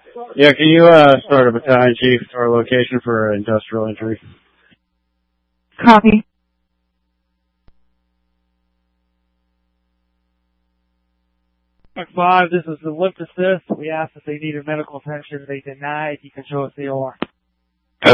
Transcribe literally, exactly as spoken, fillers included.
Yeah, can you uh, start a battalion chief to our location for industrial injury? Copy. five, this is the lift assist. We asked if they needed medical attention. They denied. You can show us the O R.